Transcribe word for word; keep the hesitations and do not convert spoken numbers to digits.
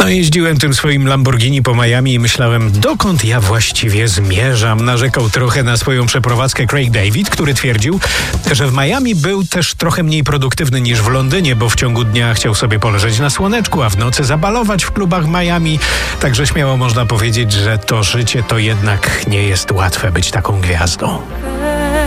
No, jeździłem tym swoim Lamborghini po Miami i myślałem, dokąd ja właściwie zmierzam. Narzekał trochę na swoją przeprowadzkę Craig David, który twierdził, że w Miami był też trochę mniej produktywny niż w Londynie, bo w ciągu dnia chciał sobie poleżeć na słoneczku, a w nocy zabalować w klubach Miami. Także śmiało można powiedzieć, że to życie to jednak nie jest łatwe być taką gwiazdą.